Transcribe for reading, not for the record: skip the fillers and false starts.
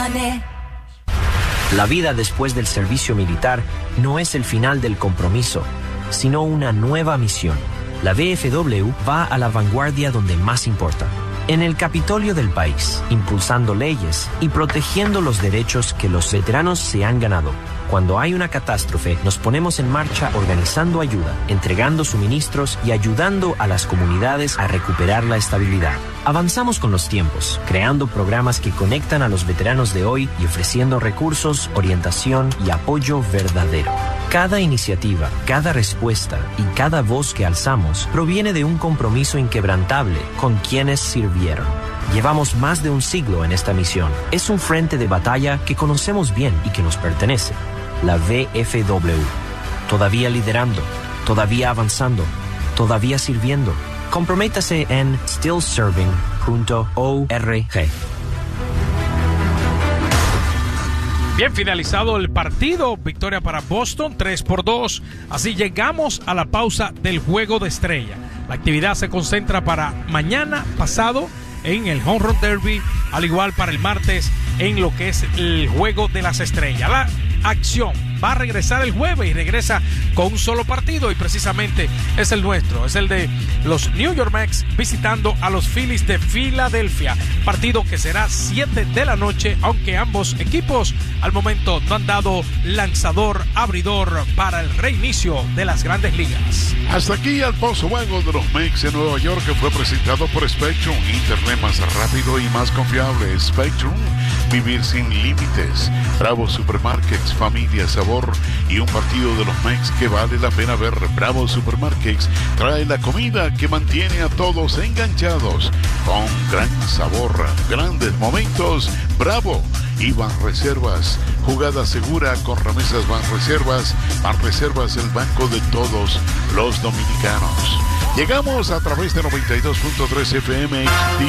La vida después del servicio militar no es el final del compromiso, sino una nueva misión. La VFW va a la vanguardia donde más importa, en el Capitolio del país, impulsando leyes y protegiendo los derechos que los veteranos se han ganado. Cuando hay una catástrofe, nos ponemos en marcha organizando ayuda, entregando suministros y ayudando a las comunidades a recuperar la estabilidad. Avanzamos con los tiempos, creando programas que conectan a los veteranos de hoy y ofreciendo recursos, orientación y apoyo verdadero. Cada iniciativa, cada respuesta y cada voz que alzamos proviene de un compromiso inquebrantable con quienes sirvieron. Llevamos más de un siglo en esta misión. Es un frente de batalla que conocemos bien y que nos pertenece. La VFW. Todavía liderando, todavía avanzando, todavía sirviendo. Comprométase en stillserving.org. Bien, finalizado el partido, victoria para Boston, 3-2. Así llegamos a la pausa del Juego de Estrella. La actividad se concentra para mañana pasado en el Home Run Derby, al igual para el martes en lo que es el Juego de las Estrellas. La acción va a regresar el jueves y regresa con un solo partido, y precisamente es el nuestro, es el de los New York Mets visitando a los Phillies de Filadelfia, partido que será 7 de la noche, aunque ambos equipos al momento no han dado lanzador abridor para el reinicio de las Grandes Ligas. Hasta aquí el post-juego de los Mets en Nueva York, que fue presentado por Spectrum, internet más rápido y más confiable. Spectrum, vivir sin límites. Bravo Supermarkets, familia, sabor y un partido de los Mets que vale la pena ver. Bravo Supermarkets trae la comida que mantiene a todos enganchados con gran sabor, grandes momentos. Bravo. Y Banreservas, jugada segura con remesas Banreservas. Banreservas, el banco de todos los dominicanos. Llegamos a través de 92.3 FM